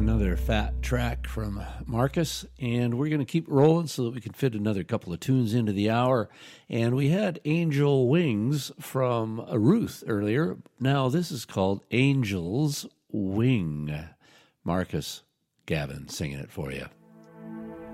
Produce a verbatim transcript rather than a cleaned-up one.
another fat track from Marcus, and we're going to keep rolling so that we can fit another couple of tunes into the hour. And we had Angel Wings from Ruth earlier. Now this is called Angel's Wing. Marcus Gavin singing it for you.